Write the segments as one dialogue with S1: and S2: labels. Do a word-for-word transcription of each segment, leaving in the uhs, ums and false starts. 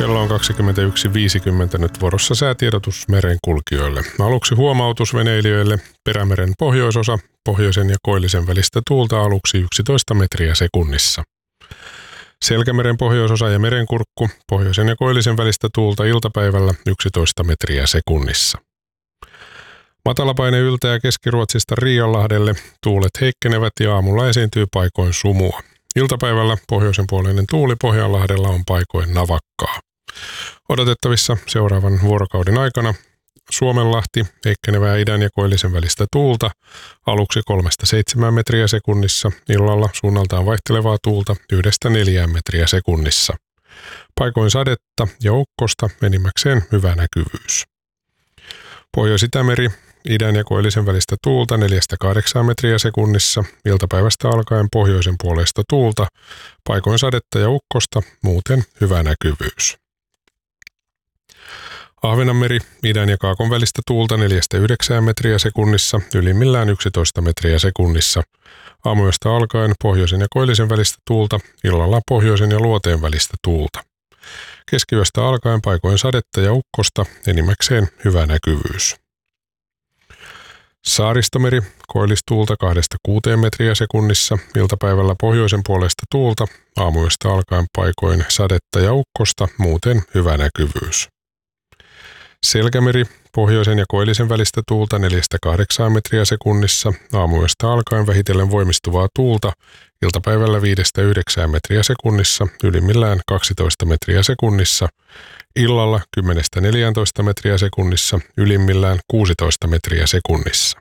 S1: Kello on kaksikymmentäyksi viisikymmentä, nyt vuorossa säätiedotus merenkulkijoille. Aluksi huomautus veneilijöille. Perämeren pohjoisosa, pohjoisen ja koillisen välistä tuulta aluksi yksitoista metriä sekunnissa. Selkämeren pohjoisosa ja merenkurkku, pohjoisen ja koillisen välistä tuulta iltapäivällä yksitoista metriä sekunnissa. Matalapaine yltää Keski-Ruotsista Riianlahdelle, tuulet heikkenevät ja aamulla esiintyy paikoin sumua. Iltapäivällä pohjoisen puoleinen tuuli Pohjanlahdella on paikoin navakkaa. Odotettavissa seuraavan vuorokauden aikana Suomenlahti, heikkenevää idän ja koillisen välistä tuulta, aluksi kolmesta seitsemään metriä sekunnissa, illalla suunnaltaan vaihtelevaa tuulta yhdestä neljään metriä sekunnissa. Paikoin sadetta ja ukkosta, enimmäkseen hyvä näkyvyys. Pohjois-Itämeri, idän ja koillisen välistä tuulta neljästä kahdeksaan metriä sekunnissa, iltapäivästä alkaen pohjoisen puoleista tuulta, paikoin sadetta ja ukkosta, muuten hyvä näkyvyys. Ahvenanmeri, idän ja kaakon välistä tuulta neljästä yhdeksään metriä sekunnissa, ylimmillään yksitoista metriä sekunnissa. Aamuyöstä alkaen pohjoisen ja koillisen välistä tuulta, illalla pohjoisen ja luoteen välistä tuulta. Keskiyöstä alkaen paikoin sadetta ja ukkosta, enimmäkseen hyvä näkyvyys. Saaristomeri, koillistuulta kahdesta kuuteen metriä sekunnissa, iltapäivällä pohjoisen puolesta tuulta, aamuyöstä alkaen paikoin sadetta ja ukkosta, muuten hyvä näkyvyys. Selkämeri, pohjoisen ja koillisen välistä tuulta neljästä kahdeksaan metriä sekunnissa, aamuyöstä alkaen vähitellen voimistuvaa tuulta, iltapäivällä viidestä yhdeksään metriä sekunnissa, ylimmillään kaksitoista metriä sekunnissa, illalla kymmenestä neljääntoista metriä sekunnissa, ylimmillään kuusitoista metriä sekunnissa.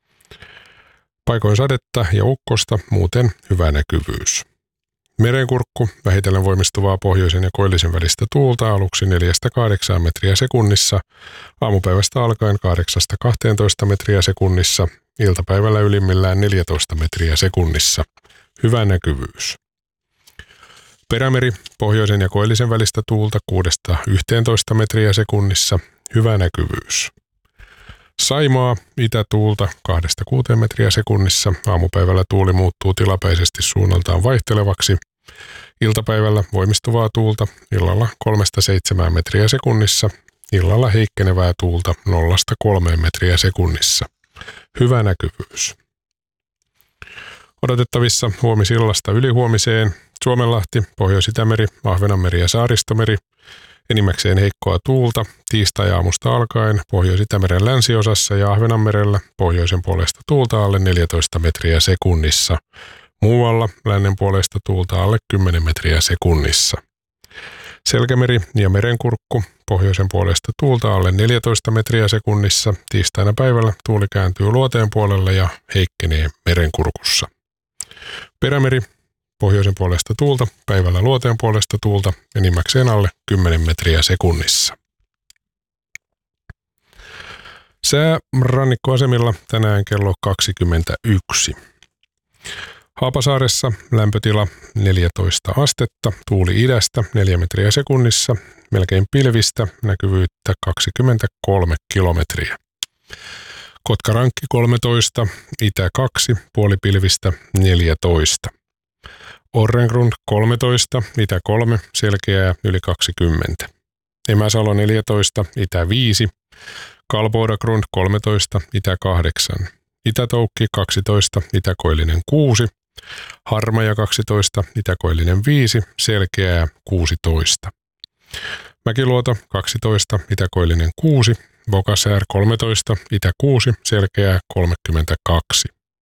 S1: Paikoin sadetta ja ukkosta, muuten hyvä näkyvyys. Merenkurkku, vähitellen voimistuvaa pohjoisen ja koillisen välistä tuulta aluksi neljästä kahdeksaan metriä sekunnissa, aamupäivästä alkaen kahdeksasta kahteentoista metriä sekunnissa, iltapäivällä ylimmillään neljätoista metriä sekunnissa. Hyvä näkyvyys. Perämeri, pohjoisen ja koillisen välistä tuulta kuudesta yhteentoista metriä sekunnissa, hyvä näkyvyys. Saimaa, itätuulta kahdesta kuuteen metriä sekunnissa, aamupäivällä tuuli muuttuu tilapäisesti suunnaltaan vaihtelevaksi, iltapäivällä voimistuvaa tuulta, illalla kolmesta seitsemään metriä sekunnissa, illalla heikkenevää tuulta nollasta kolmeen metriä sekunnissa. Hyvä näkyvyys. Odotettavissa huomisillasta ylihuomiseen Suomenlahti, Pohjois-Itämeri, Ahvenanmeri ja Saaristomeri, enimmäkseen heikkoa tuulta, tiistai-aamusta alkaen Pohjois-Itämeren länsiosassa ja Ahvenanmerellä pohjoisen puolesta tuulta alle neljätoista metriä sekunnissa, muualla lännen puolesta tuulta alle kymmenen metriä sekunnissa. Selkämeri ja merenkurkku, pohjoisen puolesta tuulta alle neljätoista metriä sekunnissa, tiistaina päivällä tuuli kääntyy luoteen puolelle ja heikkenee merenkurkussa. Perämeri, pohjoisen puolesta tuulta, päivällä luoteen puolesta tuulta, enimmäkseen alle kymmenen metriä sekunnissa. Sää rannikkoasemilla tänään kello kaksikymmentäyksi. Haapasaaressa lämpötila neljätoista astetta, tuuli idästä neljä metriä sekunnissa, melkein pilvistä, näkyvyyttä kaksikymmentäkolme kilometriä. Kotkarankki kolmetoista, itä kaksi, puolipilvistä neljätoista. Orrengrund kolmetoista, itä kolme, selkeää yli kaksikymmentä. Emäsalo neljätoista, itä viisi. Kalbodagrund kolmetoista, itä kahdeksan. Itätoukki kaksitoista, itäkoillinen kuusi. Harmaja kaksitoista, itäkoillinen viisi, selkeää kuusitoista. Mäkiluoto kaksitoista, itäkoillinen kuusi. Bokasaar kolmetoista, itä kuusi, selkeää kolmekymmentäkaksi.